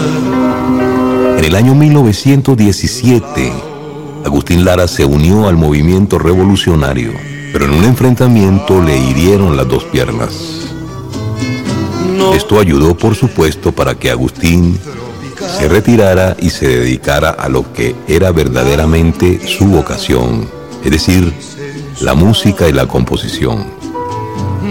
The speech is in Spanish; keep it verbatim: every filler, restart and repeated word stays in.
En el año mil novecientos diecisiete, Agustín Lara se unió al movimiento revolucionario, pero en un enfrentamiento le hirieron las dos piernas. Esto ayudó, por supuesto, para que Agustín se retirara y se dedicara a lo que era verdaderamente su vocación, es decir, la música y la composición.